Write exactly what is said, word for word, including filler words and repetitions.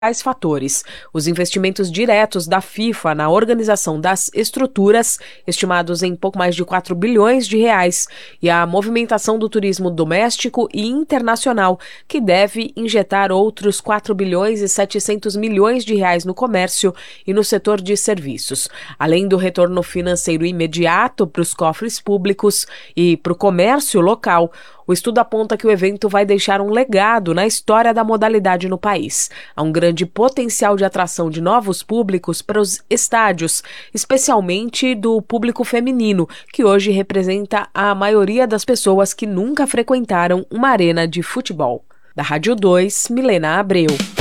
fatores: os investimentos diretos da FIFA na organização das estruturas, estimados em pouco mais de quatro bilhões de reais, e a movimentação do turismo doméstico e internacional, que deve injetar outros quatro bilhões e setecentos milhões de reais no comércio e no setor de serviços. Além do retorno financeiro imediato para os cofres públicos e para o comércio local, o estudo aponta que o evento vai deixar um legado na história da modalidade no país. Há um grande potencial de atração de novos públicos para os estádios, especialmente do público feminino, que hoje representa a maioria das pessoas que nunca frequentaram uma arena de futebol. Da Rádio dois, Milena Abreu.